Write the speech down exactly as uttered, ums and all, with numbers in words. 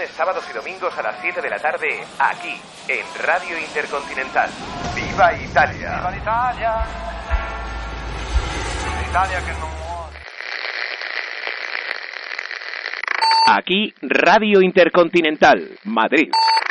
viernes, sábados y domingos a las siete de la tarde, aquí, en Radio Intercontinental. ¡Viva Italia! ¡Viva l'Italia! L'Italia che non muore. Aquí, Radio Intercontinental, Madrid.